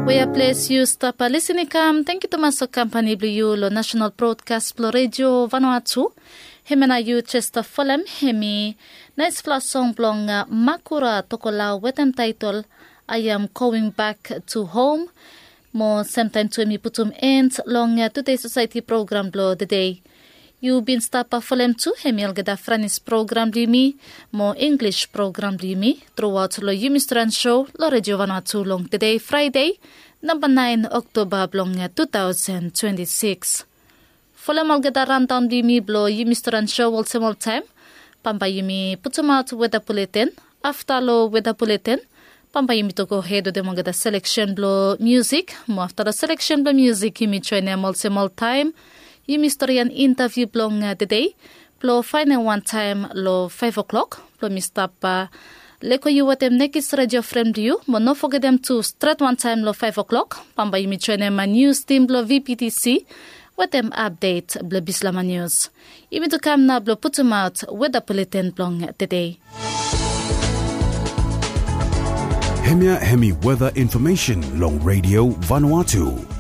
We are blessed you stop listening. Thank you to my company blue lo National Broadcast Blo Radio Vanuatu. Hemena you Chester Fulham hemi nice flash song blong Makura Tokola wetem title I am going back to home. Mo sometime to me putum end long today society program blo the day. You been stapa Fulham too hemi gada Franis program limi mo English program limi throughout lo Yumistran show lo Radio Vanuatu long today Friday number 9 October blong 2026. Fulham gada rundown limi blo Yumistran show all same time. Pamba yumi putum out weather bulletin after lo weather bulletin. Pamba yumi to go ahead with the selection blo music. Mo after the selection blo music yumi join them all same time. Yumi story an interview blong today. Blo final one time lo 5 o'clock. Blo mi stop leko you watem nekis radio friend you. Mo no forget them to straight one time lo 5 o'clock. Pamba yumi join them a news team blo VPTC. With them update blo bislama news. Yumi to come na blo put them out with the bulletin blong today. Hemi weather information long Radio Vanuatu.